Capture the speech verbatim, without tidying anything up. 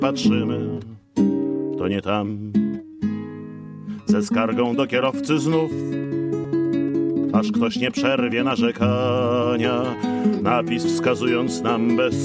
patrzymy, to nie tam. Ze skargą do kierowcy znów, aż ktoś nie przerwie narzekania, napis wskazując nam bez